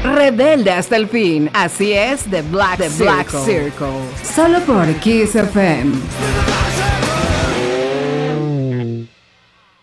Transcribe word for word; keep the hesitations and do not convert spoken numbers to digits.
Rebelde hasta el fin. Así es The Black, The Black Circle. Solo por Kiss F M.